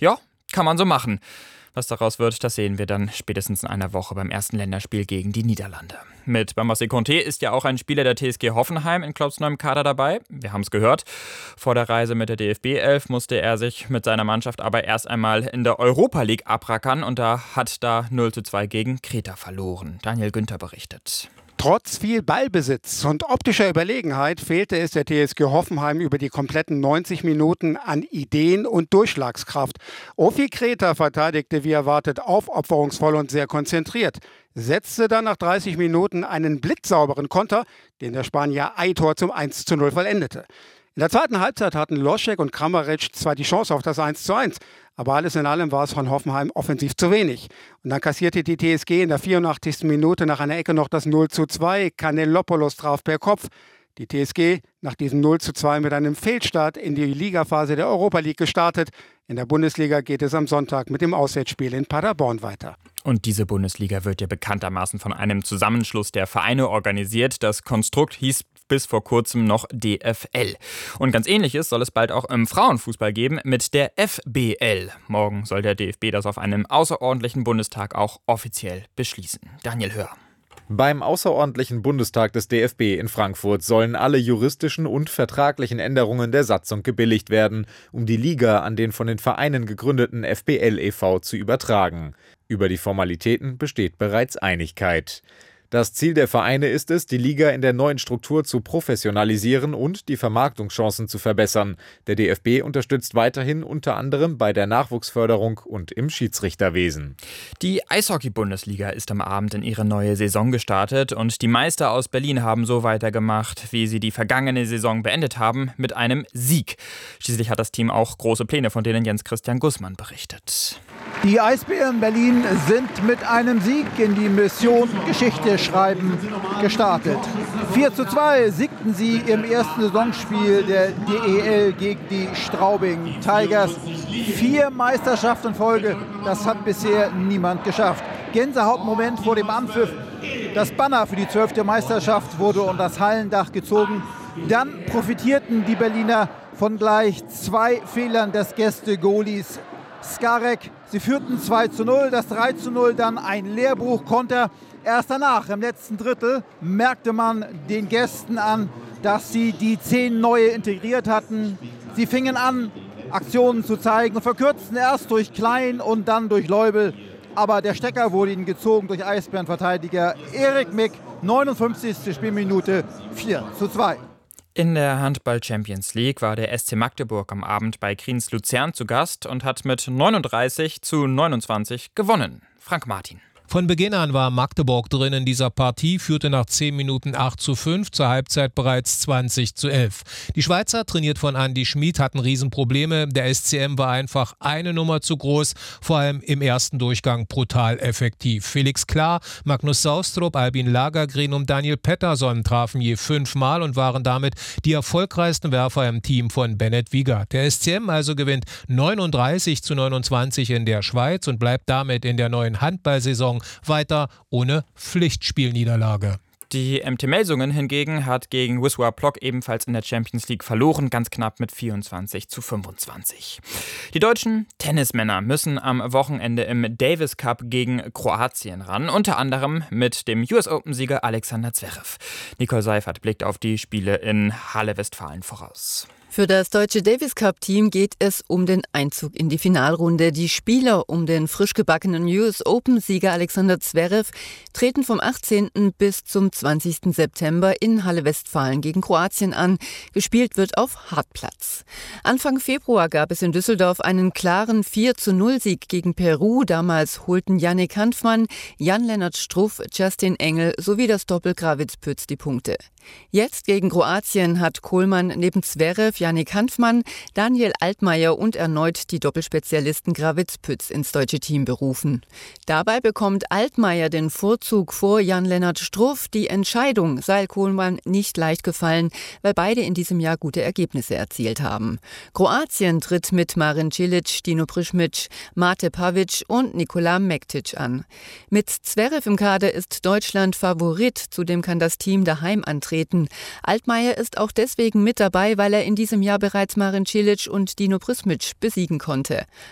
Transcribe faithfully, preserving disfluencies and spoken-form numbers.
Ja, kann man so machen. Was daraus wird, das sehen wir dann spätestens in einer Woche beim ersten Länderspiel gegen die Niederlande. Mit Bambassé Conté ist ja auch ein Spieler der T S G Hoffenheim in Klopps neuem Kader dabei. Wir haben es gehört. Vor der Reise mit der D F B elf musste er sich mit seiner Mannschaft aber erst einmal in der Europa League abrackern und da hat da null zu zwei gegen Kreta verloren. Daniel Günther berichtet. Trotz viel Ballbesitz und optischer Überlegenheit fehlte es der T S G Hoffenheim über die kompletten neunzig Minuten an Ideen und Durchschlagskraft. Ofi Kreta verteidigte wie erwartet aufopferungsvoll und sehr konzentriert, setzte dann nach dreißig Minuten einen blitzsauberen Konter, den der Spanier Aitor zum eins zu null vollendete. In der zweiten Halbzeit hatten Loschek und Kramaric zwar die Chance auf das eins zu eins, aber alles in allem war es von Hoffenheim offensiv zu wenig. Und dann kassierte die T S G in der vierundachtzigsten Minute nach einer Ecke noch das null zu zwei. Kanellopoulos traf per Kopf. Die T S G nach diesem null zu zwei mit einem Fehlstart in die Ligaphase der Europa League gestartet. In der Bundesliga geht es am Sonntag mit dem Auswärtsspiel in Paderborn weiter. Und diese Bundesliga wird ja bekanntermaßen von einem Zusammenschluss der Vereine organisiert. Das Konstrukt hieß bis vor kurzem noch D F L. Und ganz Ähnliches soll es bald auch im Frauenfußball geben mit der F B L. Morgen soll der D F B das auf einem außerordentlichen Bundestag auch offiziell beschließen. Daniel Hör. Beim außerordentlichen Bundestag des D F B in Frankfurt sollen alle juristischen und vertraglichen Änderungen der Satzung gebilligt werden, um die Liga an den von den Vereinen gegründeten F B L e V zu übertragen. Über die Formalitäten besteht bereits Einigkeit. Das Ziel der Vereine ist es, die Liga in der neuen Struktur zu professionalisieren und die Vermarktungschancen zu verbessern. Der D F B unterstützt weiterhin unter anderem bei der Nachwuchsförderung und im Schiedsrichterwesen. Die Eishockey-Bundesliga ist am Abend in ihre neue Saison gestartet und die Meister aus Berlin haben so weitergemacht, wie sie die vergangene Saison beendet haben, mit einem Sieg. Schließlich hat das Team auch große Pläne, von denen Jens Christian Gussmann berichtet. Die Eisbären Berlin sind mit einem Sieg in die Mission Geschichte schreiben gestartet. vier zu zwei siegten sie im ersten Saisonspiel der D E L gegen die Straubing Tigers. Vier Meisterschaften in Folge, das hat bisher niemand geschafft. Gänsehautmoment vor dem Anpfiff. Das Banner für die zwölfte Meisterschaft wurde um das Hallendach gezogen. Dann profitierten die Berliner von gleich zwei Fehlern des Gäste-Goalies Skarek. Sie führten zwei zu null, das drei zu null dann ein Lehrbuchkonter. Erst danach, im letzten Drittel, merkte man den Gästen an, dass sie die zehn neue integriert hatten. Sie fingen an, Aktionen zu zeigen und verkürzten erst durch Klein und dann durch Leubel. Aber der Stecker wurde ihnen gezogen durch Eisbärenverteidiger Erik Mick, neunundfünfzigste Spielminute, vier zu zwei. In der Handball-Champions League war der S C Magdeburg am Abend bei Kriens Luzern zu Gast und hat mit neununddreißig zu neunundzwanzig gewonnen. Frank Martin. Von Beginn an war Magdeburg drin in dieser Partie, führte nach zehn Minuten acht zu fünf, zur Halbzeit bereits zwanzig zu elf. Die Schweizer, trainiert von Andi Schmid, hatten Riesenprobleme. Der S C M war einfach eine Nummer zu groß, vor allem im ersten Durchgang brutal effektiv. Felix Klar, Magnus Saustrup, Albin Lagergren und Daniel Pettersson trafen je fünfmal und waren damit die erfolgreichsten Werfer im Team von Bennett Wiegert. Der S C M also gewinnt neununddreißig zu neunundzwanzig in der Schweiz und bleibt damit in der neuen Handballsaison weiter ohne Pflichtspielniederlage. Die M T Melsungen hingegen hat gegen Wisła Plock ebenfalls in der Champions League verloren, ganz knapp mit vierundzwanzig zu fünfundzwanzig. Die deutschen Tennismänner müssen am Wochenende im Davis Cup gegen Kroatien ran, unter anderem mit dem U S Open-Sieger Alexander Zverev. Nicole Seifert blickt auf die Spiele in Halle Westfalen voraus. Für das deutsche Davis Cup-Team geht es um den Einzug in die Finalrunde. Die Spieler um den frisch gebackenen U S Open-Sieger Alexander Zverev treten vom achtzehnten bis zum zwanzigsten September in Halle Westfalen gegen Kroatien an. Gespielt wird auf Hartplatz. Anfang Februar gab es in Düsseldorf einen klaren vier zu null Sieg gegen Peru. Damals holten Yannick Hanfmann, Jan-Lennart Struff, Justin Engel sowie das Doppel Gravitz-Pütz die Punkte. Jetzt gegen Kroatien hat Kohlmann neben Zverev, Yannick Hanfmann, Daniel Altmaier und erneut die Doppelspezialisten Gravitz-Pütz ins deutsche Team berufen. Dabei bekommt Altmaier den Vorzug vor Jan-Lennart Struff. Die Entscheidung sei Kohlmann nicht leicht gefallen, weil beide in diesem Jahr gute Ergebnisse erzielt haben. Kroatien tritt mit Marin Cilic, Dino Prischmic, Mate Pavic und Nikola Mektic an. Mit Zverev im Kader ist Deutschland Favorit, zudem kann das Team daheim antreten. Altmaier ist auch deswegen mit dabei, weil er in diesem Jahr bereits Marin Cilic und Dino Prischmic besiegen konnte.